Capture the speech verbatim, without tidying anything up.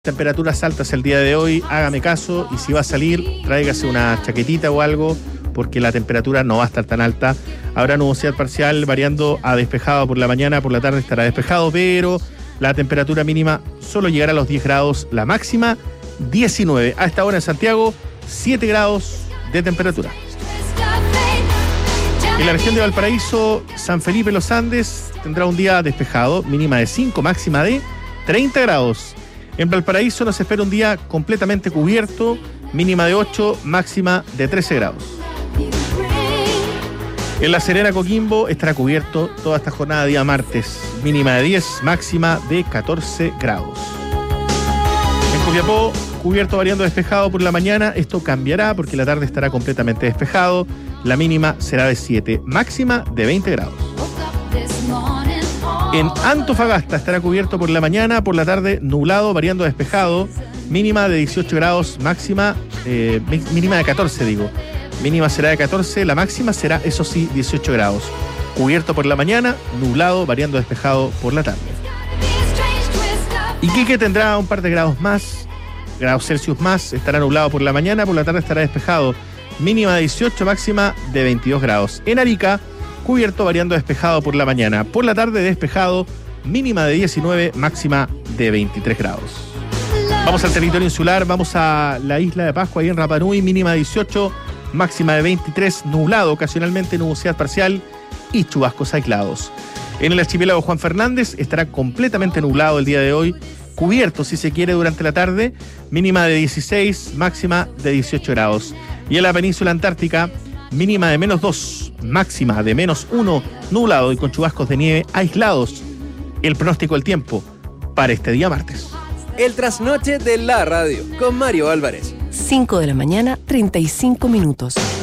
Temperaturas altas el día de hoy, hágame caso y si va a salir, tráigase una chaquetita o algo porque la temperatura no va a estar tan alta. Habrá nubosidad parcial variando a despejado por la mañana, por la tarde estará despejado, pero la temperatura mínima solo llegará a los diez grados, la máxima diecinueve. A esta hora en Santiago, siete grados de temperatura. En la región de Valparaíso, San Felipe Los Andes tendrá un día despejado, mínima de cinco, máxima de treinta grados. En Valparaíso nos espera un día completamente cubierto, mínima de ocho, máxima de trece grados. En La Serena, Coquimbo, estará cubierto toda esta jornada día martes, mínima de diez, máxima de catorce grados. En Copiapó, cubierto variando despejado por la mañana, esto cambiará porque la tarde estará completamente despejado, la mínima será de siete, máxima de veinte grados. En Antofagasta estará cubierto por la mañana, por la tarde nublado, variando despejado, mínima de dieciocho grados, máxima, eh, mínima de catorce digo, mínima será de catorce, la máxima será, eso sí, dieciocho grados. Cubierto por la mañana, nublado, variando despejado por la tarde. Iquique tendrá un par de grados más, grados Celsius más, estará nublado por la mañana, por la tarde estará despejado, mínima de dieciocho, máxima de veintidós grados. En Arica, cubierto variando despejado por la mañana, por la tarde despejado, mínima de diecinueve, máxima de veintitrés grados. Vamos al territorio insular, vamos a la isla de Pascua, ahí en Rapa Nui, mínima de dieciocho, máxima de veintitrés, nublado, ocasionalmente nubosidad parcial y chubascos aislados. En el archipiélago Juan Fernández estará completamente nublado el día de hoy, cubierto si se quiere durante la tarde, mínima de dieciséis, máxima de dieciocho grados. Y en la península antártica, mínima de menos dos, máxima de menos uno, nublado y con chubascos de nieve aislados. El pronóstico del tiempo para este día martes. El trasnoche de la radio con Mario Álvarez. cinco de la mañana, treinta y cinco minutos.